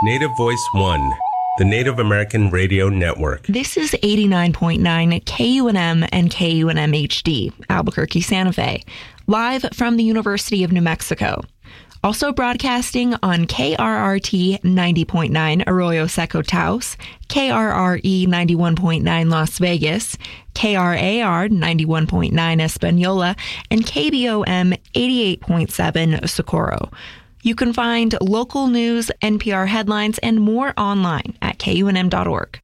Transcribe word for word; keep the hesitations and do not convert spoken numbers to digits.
Native Voice One, the Native American Radio Network. This is eighty-nine point nine K U N M and K U N M H D, Albuquerque, Santa Fe, live from the University of New Mexico. Also broadcasting on K R R T ninety point nine Arroyo Seco Taos, K R R E ninety-one point nine Las Vegas, K R A R ninety-one point nine Espanola, and K B O M eighty-eight point seven Socorro. You can find local news, N P R headlines, and more online at K U N M dot org.